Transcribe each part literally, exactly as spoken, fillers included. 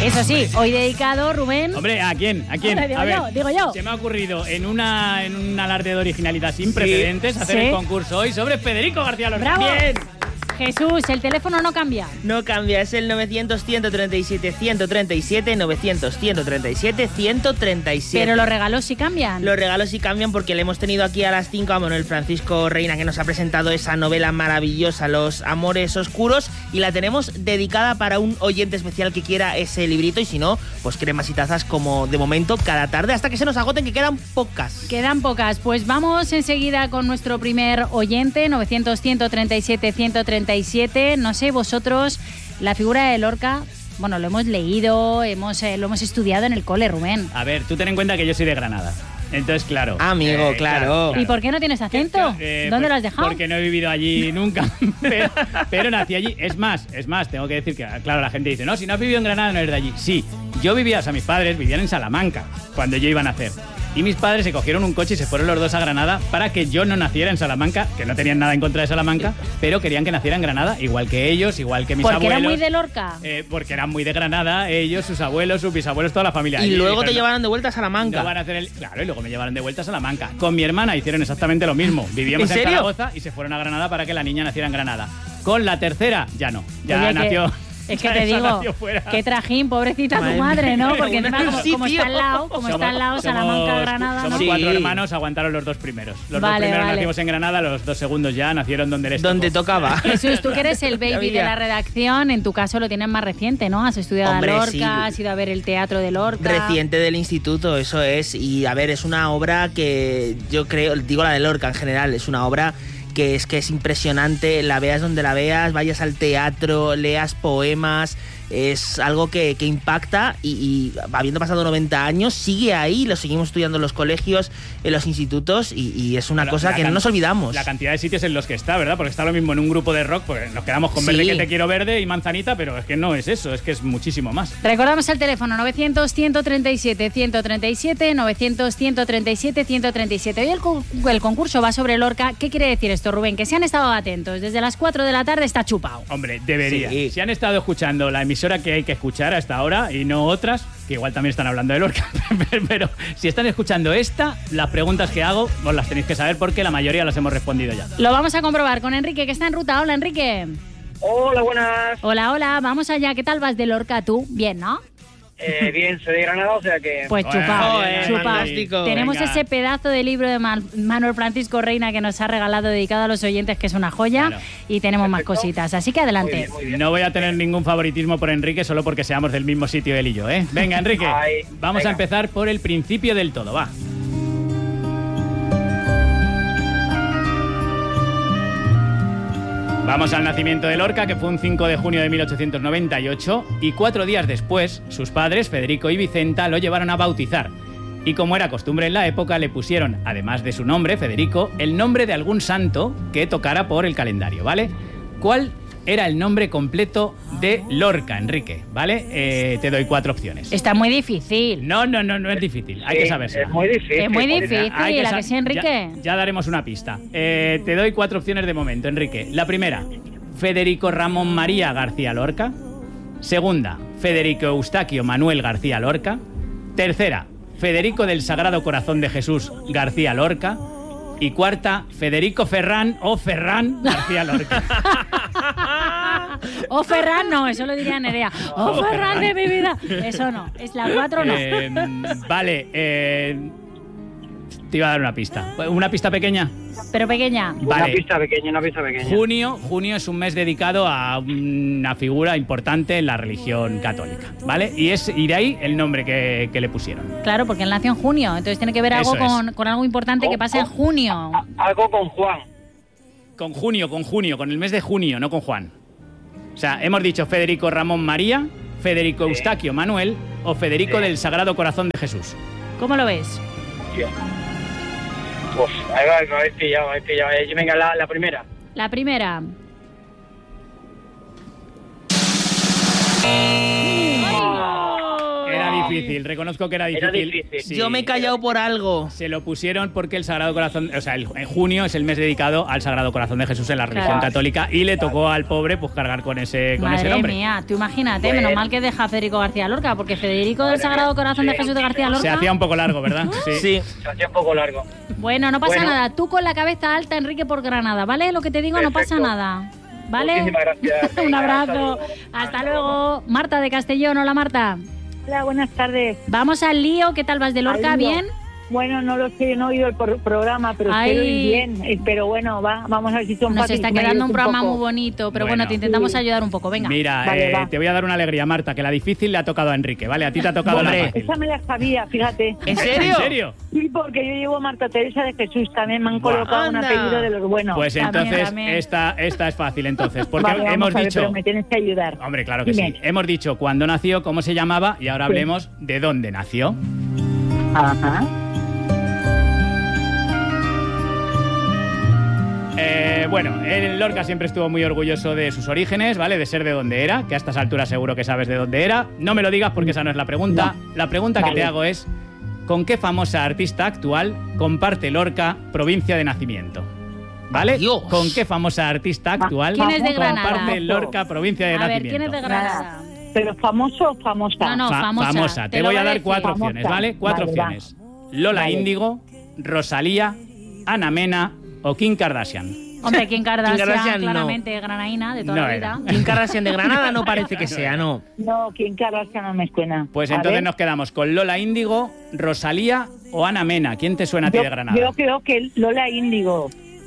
Eso sí, hoy dedicado, Rubén... Hombre, ¿a quién? ¿A quién? Hombre, digo a ver, yo, digo yo. Se me ha ocurrido en, una, en un alarde de originalidad sin precedentes hacer ¿Sí? el concurso hoy sobre Federico García Lorca. ¡Bravo! Bien. Jesús, el teléfono no cambia. No cambia, es el novecientos, ciento treinta y siete, ciento treinta y siete, novecientos, ciento treinta y siete, ciento treinta y siete. Pero los regalos sí cambian. Los regalos sí cambian porque le hemos tenido aquí a las cinco a Manuel Francisco Reina, que nos ha presentado esa novela maravillosa, Los Amores Oscuros, y la tenemos dedicada para un oyente especial que quiera ese librito, y si no, pues cremas y tazas como de momento cada tarde, hasta que se nos agoten, que quedan pocas. Quedan pocas. Pues vamos enseguida con nuestro primer oyente, novecientos, ciento treinta y siete, ciento treinta y siete. No sé, vosotros, la figura de Lorca, bueno, lo hemos leído, hemos, eh, lo hemos estudiado en el cole, Rubén. A ver, tú ten en cuenta que yo soy de Granada. Entonces, claro. Amigo, eh, claro. ¿Y por qué no tienes acento? Eh, ¿Dónde pues, lo has dejado? Porque no he vivido allí nunca, pero, pero nací allí. Es más, es más, tengo que decir que, claro, la gente dice, no, si no has vivido en Granada no eres de allí. Sí, yo vivía, o sea, mis padres vivían en Salamanca cuando yo iba a nacer. Y mis padres se cogieron un coche y se fueron los dos a Granada para que yo no naciera en Salamanca, que no tenían nada en contra de Salamanca, pero querían que naciera en Granada, igual que ellos, igual que mis porque abuelos. era muy de Lorca. Eh, porque eran muy de Granada, ellos, sus abuelos, sus bisabuelos, toda la familia. Y allí. luego te Dijeron, llevaron de vuelta a Salamanca. no van a hacer el... Claro, y luego me llevaron de vuelta a Salamanca. Con mi hermana hicieron exactamente lo mismo. Vivíamos ¿En en, serio? Zaragoza y se fueron a Granada para que la niña naciera en Granada. Con la tercera, ya no. Ya Oye, que- nació... Es que ya te esa digo, nació fuera. qué trajín, pobrecita Madre tu madre, ¿no? mía. Porque encima como, Sí, como tío. está al lado, como está al lado, Salamanca, Granada, Somos ¿no? cuatro Sí. hermanos, aguantaron los dos primeros. Los Vale, dos primeros vale. nacimos en Granada, los dos segundos ya nacieron donde les Donde tocó. tocaba. Jesús, tú que eres el Ya baby de veía. la redacción, en tu caso lo tienes más reciente, ¿no? Has estudiado Hombre, a Lorca, sí. has ido a ver el teatro de Lorca. Reciente del instituto, eso es. Y a ver, es una obra que yo creo, digo la de Lorca en general, es una obra que es que es impresionante, la veas donde la veas, vayas al teatro, leas poemas, es algo que, que impacta y, y habiendo pasado noventa años sigue ahí, lo seguimos estudiando en los colegios, en los institutos y, y es una La- cosa la que no can- nos olvidamos. La cantidad de sitios en los que está, ¿verdad? Porque está lo mismo en un grupo de rock, porque nos quedamos con Sí. Verde que te quiero verde y Manzanita, pero es que no es eso, es que es muchísimo más. Recordamos el teléfono novecientos, ciento treinta y siete, ciento treinta y siete, novecientos, ciento treinta y siete, ciento treinta y siete. Hoy el, co- el concurso va sobre Lorca. ¿Qué quiere decir esto, Rubén? Que si han estado atentos, desde las cuatro de la tarde está chupado. Hombre, debería. Sí. Si han estado escuchando la emisora que hay que escuchar hasta ahora y no otras, que igual también están hablando de Lorca, pero si están escuchando esta, las preguntas que hago os las tenéis que saber porque la mayoría las hemos respondido ya. Lo vamos a comprobar con Enrique, que está en ruta. Hola, Enrique. Hola, buenas. Hola, hola, vamos allá. ¿Qué tal vas de Lorca tú? Bien, ¿no? Eh, bien, soy de Granada, o sea que... Pues Bueno, chupado, bien, chupado. fantástico. Tenemos Venga. ese pedazo de libro de Man- Manuel Francisco Reina que nos ha regalado dedicado a los oyentes, que es una joya, Claro. y tenemos más Perfecto. cositas. Así que Muy adelante. bien, muy bien. No voy a tener ningún favoritismo por Enrique solo porque seamos del mismo sitio él y yo, ¿eh? Venga, Enrique, Ay, vamos venga. a empezar por el principio del todo, va. Vamos al nacimiento de Lorca, que fue un cinco de junio de mil ochocientos noventa y ocho, y cuatro días después, sus padres, Federico y Vicenta, lo llevaron a bautizar. Y como era costumbre en la época, le pusieron, además de su nombre, Federico, el nombre de algún santo que tocara por el calendario, ¿vale? ¿Cuál era el nombre completo de Lorca, Enrique? ¿Vale? Eh, te doy cuatro opciones. Está muy difícil. No, no, no, no es difícil, hay que Sí, saberse. Es muy difícil. Es muy muy difícil. Hay ¿la sa- que sí, Enrique? Ya, ya daremos una pista. Eh, te doy cuatro opciones de momento, Enrique. La primera, Federico Ramón María García Lorca. Segunda, Federico Eustaquio Manuel García Lorca. Tercera, Federico del Sagrado Corazón de Jesús García Lorca. Y cuarta, Federico Ferrán o Ferrán García Lorca. O Ferran, no, eso lo diría Nerea. O O Ferran de Ferran. mi vida. Eso no. ¿Es la cuatro no? Eh, vale, eh, te iba a dar una pista. ¿Una pista pequeña? Pero pequeña. Una Vale. pista pequeña, una pista pequeña. Junio, junio es un mes dedicado a una figura importante en la religión católica, ¿vale? Y es y de ahí el nombre que, que le pusieron. Claro, porque él nació en junio. Entonces tiene que ver algo Eso es. con, con algo importante que pasa en junio. Algo con Juan. Con junio, con junio, con el mes de junio, no con Juan. O sea, hemos dicho Federico Ramón María, Federico Eustaquio Manuel o Federico Sí. del Sagrado Corazón de Jesús. ¿Cómo lo ves? Tío. Uf, ahí va, me habéis pillado, me habéis pillado. Eh, venga, la, la primera. La primera. Era difícil. difícil, reconozco que era difícil. Era difícil. Sí. Yo me he callado por algo. Se lo pusieron porque el Sagrado Corazón, o sea, el, en junio es el mes dedicado al Sagrado Corazón de Jesús en la religión Claro. católica y le tocó al pobre pues cargar con ese, con ese Madre nombre. mía, tú imagínate, Bueno. menos mal que deja a Federico García Lorca, porque Federico del Sagrado Corazón de Jesús de García Lorca. Se hacía un poco largo, ¿verdad? Sí. Se hacía un poco largo. Bueno, no pasa Bueno. nada. Tú con la cabeza alta, Enrique por Granada, ¿vale? Lo que te digo, no pasa Perfecto. nada. ¿Vale? Muchísimas gracias. Un Venga, abrazo. hasta luego. Hasta luego. Marta de Castellón, hola Marta. Hola, buenas tardes. Vamos al lío, ¿qué tal vas de Lorca? Al lío. ¿Bien? Bueno, no lo sé, no he oído el por- programa, pero Ay. espero ir bien. Eh, Pero bueno, va, vamos a ver si son Nos fáciles, está que me quedando ayudes un programa poco. muy bonito, pero bueno, Bueno. te intentamos Sí. ayudar un poco, venga. Mira, Vale, eh, va. te voy a dar una alegría, Marta, que la difícil le ha tocado a Enrique, ¿vale? A ti te ha tocado Hombre. la fácil. Esa me la sabía, fíjate. ¿En serio? ¿En serio? Sí, porque yo llevo Marta Teresa de Jesús, también me han Buah. colocado un Anda. apellido de los buenos. Pues También, entonces también. esta, esta es fácil entonces, porque Vale, vamos hemos a ver, dicho... pero me tienes que ayudar. Hombre, claro que Dime. sí. Hemos dicho cuándo nació, cómo se llamaba y ahora Sí. hablemos de dónde nació. Ajá. Eh, bueno, el Lorca siempre estuvo muy orgulloso de sus orígenes, ¿vale? De ser de donde era, que a estas alturas seguro que sabes de dónde era. No me lo digas porque esa no es la pregunta. La pregunta que Vale. te hago es, ¿con qué famosa artista actual comparte Lorca provincia de nacimiento? ¿Vale? Adiós. ¿Con qué famosa artista actual ¿Quién es de Granada? comparte Lorca provincia de A ver, nacimiento? ¿quién es de Granada? ¿Pero famoso o famosa? No, no. Fa- famosa. Te Te, lo voy voy a a dar decir. cuatro Famosa. opciones, ¿vale? Cuatro Vale, va. opciones. Lola Vale. Índigo, Rosalía, Ana Mena o Kim Kardashian. Hombre, Kim Kardashian, Kim Kardashian, no. claramente granaína de toda No la era. vida. Kim Kardashian de Granada no parece que sea, ¿no. No, ¿quién Kardashian no me suena? Pues A entonces ver. nos quedamos con Lola Índigo, Rosalía o Ana Mena. ¿Quién te suena a ti yo, de Granada? yo creo que Lola Índigo.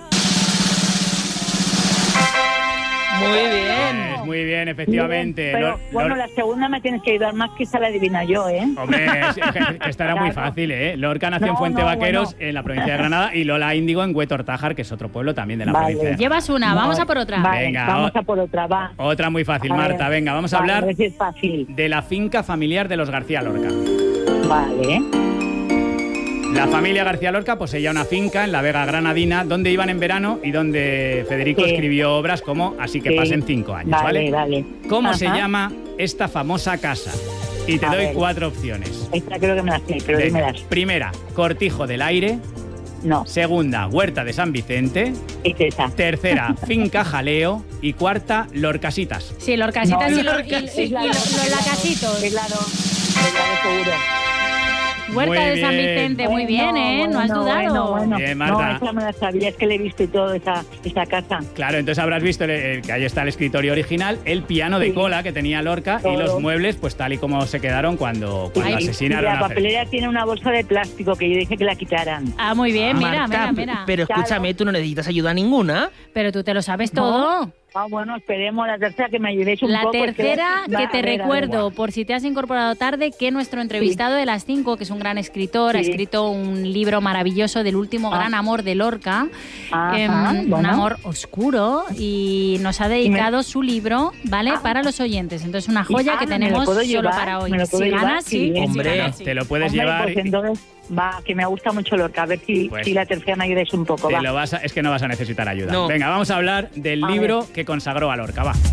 Muy bien. Pues muy bien, efectivamente. Pero, Lo- bueno, Lor- la segunda me tienes que ayudar más, que esa la adivina yo, ¿eh? Hombre, es- es- que esta era muy Claro. fácil, ¿eh? Lorca nació en No, Fuente no, Vaqueros, bueno. en la provincia de Granada, y Lola Índigo en Huetortájar, que es otro pueblo también de la Vale. provincia de Granada. Llevas una, vamos a por otra. Vale, Venga, vamos o- a por otra, va. Otra muy fácil, A ver. Marta. Venga, vamos a Vale, hablar ver si es fácil. de la finca familiar de los García Lorca. Vale. La familia García Lorca poseía una finca en la Vega Granadina donde iban en verano y donde Federico Sí. escribió obras como Así que Sí. pasen cinco años, ¿vale? Vale, vale. ¿Cómo se Ajá. llama esta famosa casa? Y te A doy ver. cuatro opciones. Esta creo que me la sé, pero Venga. dímelas. Primera, Cortijo del Aire. No, Segunda, Huerta de San Vicente. es esa. Tercera, Finca Jaleo. Y cuarta, Lorcasitas. Sí, Lorcasitas No, y, los, y, Lorcasitas. y- y los, los lacasitos. Es claro, es claro, seguro. Huerta Muy de San bien. Vicente, muy bien, Bueno, ¿eh? No has bueno, dudado. Bueno, bueno. Bien, Marta. No, esa me la sabía, es que le he visto y todo, esa, esa casa. Claro, entonces habrás visto el- el- que ahí está el escritorio original, el piano de Sí. cola que tenía Lorca y Todo. los muebles, pues tal y como se quedaron cuando, cuando Ay, Y asesinaron la a Federico. papelera tiene una bolsa de plástico que yo dije que la quitaran. Ah, muy bien, mira, Marta, mira, mira. pero escúchame, tú no necesitas ayuda ninguna. Pero tú te lo sabes todo. Ah, bueno, esperemos la tercera que me ayudéis un La poco. es tercera, Va, que a te ver, a ver. recuerdo, por si te has incorporado tarde, que nuestro entrevistado de las cinco, que es un gran escritor, ha Sí. escrito un libro maravilloso del último Ah. gran amor de Lorca, Ajá, em, un bueno. amor oscuro, y nos ha dedicado su libro, ¿vale? Para los oyentes. Entonces, una joya Ah, que ¿me lo tenemos puedo solo llevar? para hoy. ¿Me lo puedo Si llevar? ganas, Sí, sí. bien. si Hombre, ganas, sí. Te lo puedes Hombre, llevar pues y- entonces, va, que me gusta mucho Lorca. A ver si, Pues- si la tercera me ayudáis un poco. Te Va. lo vas a- es que no vas a necesitar ayuda. No. Venga, vamos a hablar del A libro ver. que consagró a Lorca. Va.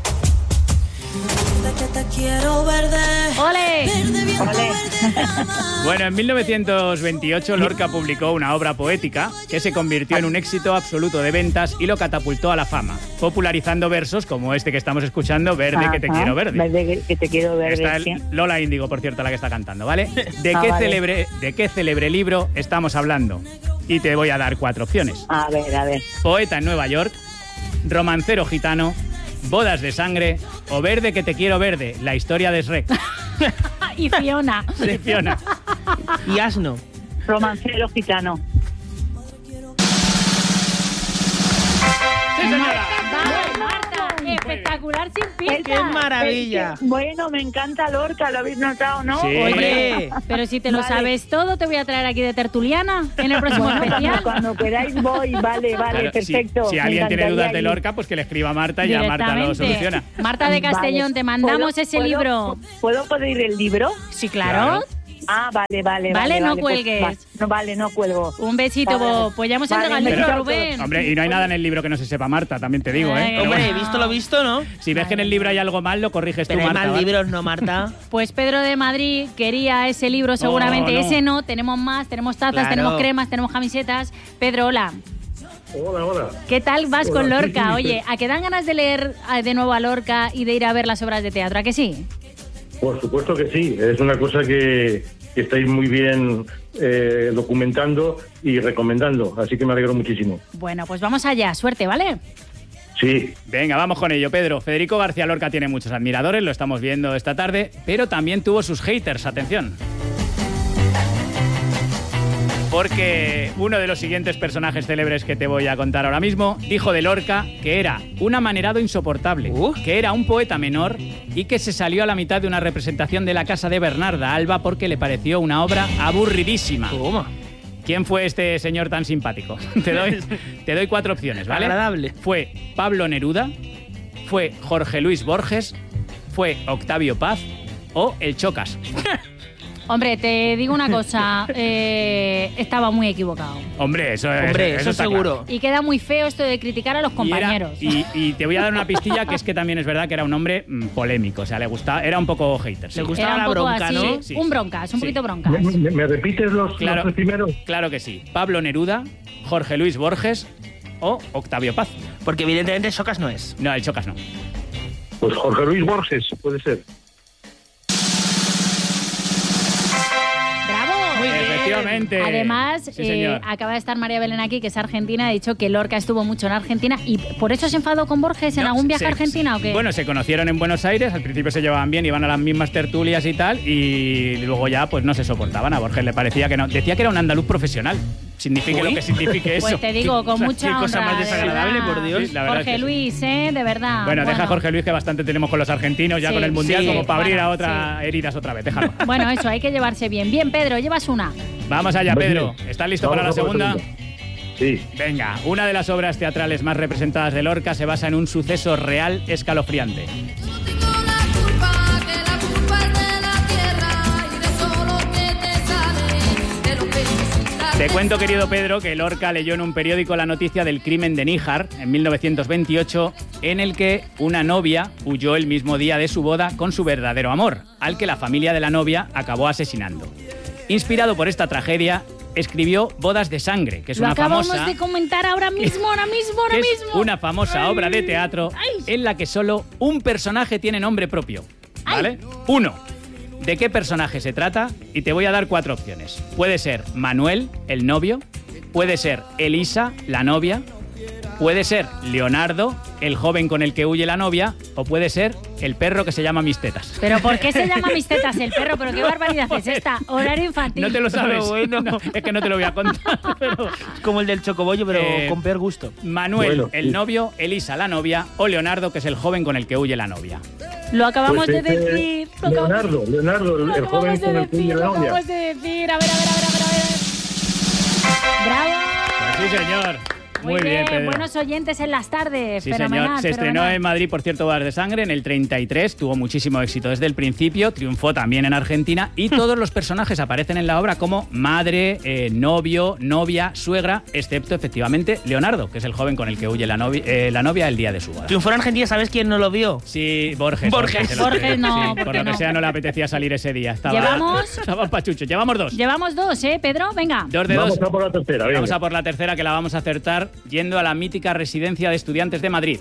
Que te quiero verde, ¡Ole! verde viento, Ole. verde rama. Bueno, en mil novecientos veintiocho Lorca publicó una obra poética que se convirtió en un éxito absoluto de ventas y lo catapultó a la fama, popularizando versos como este que estamos escuchando, Verde que te Ajá, quiero verde. Verde que, que te quiero verde. Está el- sí. Lola Índigo, por cierto, la que está cantando, ¿vale? ¿De Ah, qué vale. célebre, de qué célebre libro estamos hablando? Y te voy a dar cuatro opciones. A ver, a ver. Poeta en Nueva York, Romancero gitano, Bodas de sangre o Verde que te quiero verde, la historia de Shrek. Y Fiona. De Fiona. Y asno. Romancero gitano. ¡Sí, señora! ¡Vamos, Marta! Espectacular sin pista. ¡Qué maravilla! Es que, bueno, me encanta Lorca, ¿lo habéis notado, no? Sí. Hombre, Pero si te lo Vale. sabes todo, te voy a traer aquí de tertuliana en el próximo Bueno, especial. cuando, cuando queráis voy, vale, vale, Claro, si- perfecto. Si, Me alguien tiene encantaría dudas de ir. Lorca, pues que le escriba a Marta y ya Marta lo Directamente. soluciona. Marta de Castellón, Vale. te mandamos ¿Puedo- ese puedo- libro. ¿Puedo pedir el libro? Sí, claro. Ah, vale, vale. Vale, no pues, cuelgues. va- no, vale, no cuelgo. Un besito, Vale. bo. Pues ya hemos Vale, entregado el un libro, besito a Rubén. todos. Hombre, y no hay nada en el libro que no se sepa, Marta, también te digo, Ay, ¿eh? Hombre, no. he visto lo visto, ¿no? Si ves que en el libro hay algo mal, lo corriges Pero tú, hay Marta. más ¿vale? libros, ¿no, Marta? Pues Pedro de Madrid quería ese libro seguramente. no. Ese no, tenemos más, tenemos tazas, Claro. tenemos cremas, tenemos camisetas. Pedro, hola. Hola, hola. ¿Qué tal vas Hola, con sí, Lorca? sí, sí. Oye, ¿a qué dan ganas de leer ah, de nuevo a Lorca y de ir a ver las obras de teatro? ¿A que sí? Por supuesto que sí. Es una cosa que, que estáis muy bien eh, documentando y recomendando. Así que me alegro muchísimo. Bueno, pues vamos allá. Suerte, ¿vale? Sí. Venga, vamos con ello, Pedro. Federico García Lorca tiene muchos admiradores, lo estamos viendo esta tarde, pero también tuvo sus haters, atención. Porque uno de los siguientes personajes célebres que te voy a contar ahora mismo dijo de Lorca que era un amanerado insoportable, Uh. que era un poeta menor y que se salió a la mitad de una representación de la casa de Bernarda Alba porque le pareció una obra aburridísima. ¿Cómo? ¿Quién fue este señor tan simpático? Te doy, te doy cuatro opciones, ¿vale? Agradable. Fue Pablo Neruda, fue Jorge Luis Borges, fue Octavio Paz o el Chocas. Hombre, te digo una cosa. eh, estaba muy equivocado. Hombre, eso es Hombre, eso está seguro. Y queda muy feo esto de criticar a los claro. Y era- compañeros. Y, y te voy a dar una pistilla que es que también es verdad que era un hombre mm, polémico. O sea, le gustaba, era un poco hater. sí. Le gustaba Era un la poco bronca, así, ¿no? Sí, un sí. broncas, un Sí. poquito broncas. ¿Me, me- me repites los, Claro. los tres primeros? Claro que sí. Pablo Neruda, Jorge Luis Borges o Octavio Paz. Porque evidentemente Socas no es. No, el Chocas no. Pues Jorge Luis Borges, puede ser. ¡Bravo! Muy bien. Efectivamente. Además, Sí, eh, señor. acaba de estar María Belén aquí, que es argentina, ha dicho que Lorca estuvo mucho en Argentina y por eso se enfadó con Borges en No, algún viaje se- a Argentina o qué. Bueno, se conocieron en Buenos Aires, al principio se llevaban bien, iban a las mismas tertulias y tal, y luego ya pues no se soportaban. A Borges le parecía que no. Decía que era un andaluz profesional. Signifique Uy. lo que signifique eso. Pues te digo, con O sea, mucha qué honra. cosa más de desagradable, verdad. por Dios. Sí, la verdad Jorge es que sí. Luis, ¿eh? De verdad. Bueno, deja a Jorge Luis, que bastante tenemos con los argentinos ya Sí, con el Mundial, sí. como para abrir Bueno, a otras heridas otra vez. Déjalo. Bueno, eso, hay que llevarse bien. Bien, Pedro, llevas una. Vamos allá, Muy Pedro. bien. ¿Estás listo Vamos para la a por segunda? Sí. Venga, una de las obras teatrales más representadas de Lorca se basa en un suceso real escalofriante. tengo la culpa, que la culpa es de la tierra y de todo lo que te sale de los peces. Te cuento, querido Pedro, que Lorca leyó en un periódico la noticia del crimen de Níjar en mil novecientos veintiocho, en el que una novia huyó el mismo día de su boda con su verdadero amor, al que la familia de la novia acabó asesinando. Inspirado por esta tragedia, escribió Bodas de Sangre, que es Lo una acabamos famosa... de comentar ahora mismo, ahora mismo, ahora que es mismo. una famosa Ay, obra de teatro ay. en la que solo un personaje tiene nombre propio. ¿Vale? Uno. ¿De qué personaje se trata? Y te voy a dar cuatro opciones. Puede ser Manuel, el novio. Puede ser Elisa, la novia. Puede ser Leonardo, el joven con el que huye la novia. O puede ser el perro que se llama Mis Tetas. Pero ¿por qué se llama Mis Tetas el perro? ¿Pero qué barbaridad es esta? Horario infantil. No te lo sabes. Pero bueno. No, es que no te lo voy a contar. Pero Es como el del chocobollo, pero Eh, con peor gusto. Manuel, Bueno, el sí. novio. Elisa, la novia. O Leonardo, que es el joven con el que huye la novia. Lo acabamos Pues de ese decir. Lo acabamos- Leonardo, Leonardo, el, lo el acabamos joven de con el que decir, huye la lo novia. acabamos de decir. A ver, a ver, a ver, a ver, a ver. ¡Bravo! Pues sí, señor. Muy, bien, Pedro. buenos oyentes en las tardes. Sí, fenomenal, señor. Se estrenó fenomenal. en Madrid, por cierto, Bodas de Sangre, en el treinta y tres. Tuvo muchísimo éxito desde el principio. Triunfó también en Argentina. Y todos los personajes aparecen en la obra como madre, eh, novio, novia, suegra, excepto, efectivamente, Leonardo, que es el joven con el que huye la, novi- eh, la novia el día de su boda. Triunfó en Argentina, ¿sabes quién no lo vio? Sí, Borges. Borges. se lo Borges creo. no, Sí, ¿por por qué lo que no? sea, no le apetecía salir ese día. Estaba, ¿Llevamos? Estaba pachucho. Llevamos dos. Llevamos dos, ¿eh, Pedro? Venga. Dos de Vamos dos. a por la tercera, Y vamos venga. a por la tercera, que la vamos a acertar yendo a la mítica residencia de estudiantes de Madrid.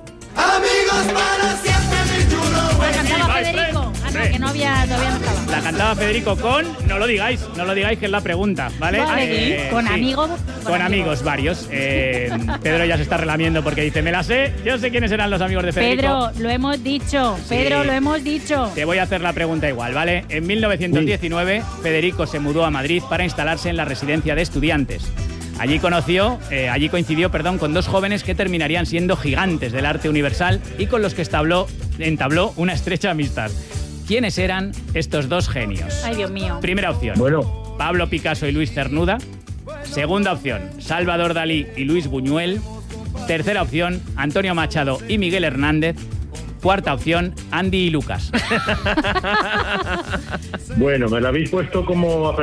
La cantaba Vai, Federico. Fred. Ah, no, Fred. que no había, todavía no estaba. La cantaba Federico con, no lo digáis, no lo digáis, que es la pregunta, ¿vale? Vale, Eh, con sí. amigos. Con amigos varios. Eh, Pedro ya se está relamiendo porque dice, me la sé, yo sé quiénes eran los amigos de Federico. Pedro, lo hemos dicho. Pedro, Sí. lo hemos dicho. Te voy a hacer la pregunta igual, ¿vale? En mil novecientos diecinueve, Federico se mudó a Madrid para instalarse en la residencia de estudiantes. Allí conoció, eh, allí coincidió, perdón, con dos jóvenes que terminarían siendo gigantes del arte universal y con los que establó, entabló una estrecha amistad. ¿Quiénes eran estos dos genios? Ay, Dios mío. Primera opción, Bueno, Pablo Picasso y Luis Cernuda. Segunda opción, Salvador Dalí y Luis Buñuel. Tercera opción, Antonio Machado y Miguel Hernández. Cuarta opción, Andy y Lucas. Bueno, me la habéis puesto como